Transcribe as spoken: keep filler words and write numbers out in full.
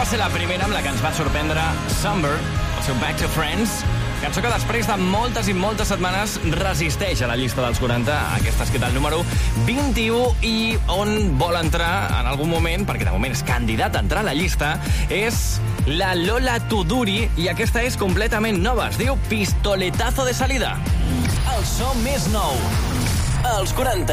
va ser la primera amb la que ens va sorprendre Summer, el seu Back to Friends, cançó que després de moltes i moltes setmanes resisteix a la llista dels quaranta. Aquesta es queda al número vint-i-u i on vol entrar en algun moment, perquè de moment és candidat a entrar a la llista, és la Lola Tuduri, i aquesta és completament nova. Es diu Pistoletazo de Salida. El so més nou, als quaranta.